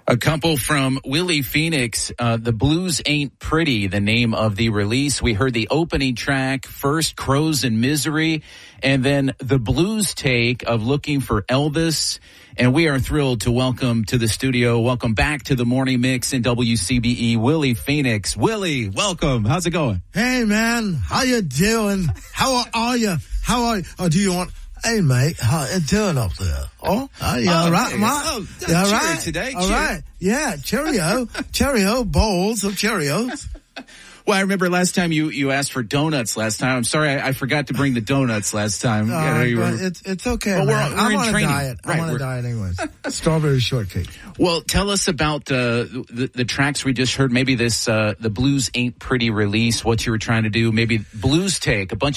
A couple from Willie Phoenix, The Blues Ain't Pretty, the name of the release. We heard the opening track, first Crows in Misery, and then the blues take of Looking for Elvis. And we are thrilled to welcome to the studio, welcome back to the Morning Mix in WCBE, Willie Phoenix. Willie, welcome. How's it going? Hey, man. How you doing? How are you? Oh, do you want... Hey, mate, how you doing up there? Oh, you all right, mate? You all right? Today? All right. Yeah, Cheerio, bowls of Cheerios. Well, I remember last time you asked for donuts last time. I'm sorry, I forgot to bring the donuts last time. It's okay, well, man. I'm on a training. diet. Right, I'm on a diet anyways. Strawberry shortcake. Well, tell us about the tracks we just heard. Maybe this, The Blues Ain't Pretty release, what you were trying to do. Maybe Blues Take, a bunch